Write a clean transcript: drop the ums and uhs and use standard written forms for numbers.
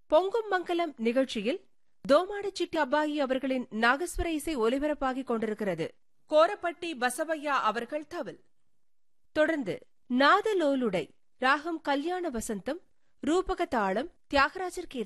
பொங்கும் மங்கலம் நிகழ்ச்சியில் தோமாடச்சிட்டி அப்பாயி அவர்களின் நாகஸ்வர இசை ஒலிபரப்பாகிக் கொண்டிருக்கிறது. கோரப்பட்டி பசவையா அவர்கள் தவில். தொடர்ந்து நாதலோலுடை ராகம் கல்யாண வசந்தம், ரூபக தாளம், தியாகராஜர் கீர்த்தனை.